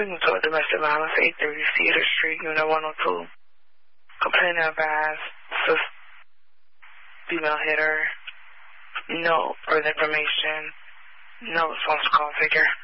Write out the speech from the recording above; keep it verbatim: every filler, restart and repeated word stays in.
Victim of domestic violence, eight thirty Cedar Street, Unit one oh two. Complainant advised, sus female hitter. No further information. No response to call figure.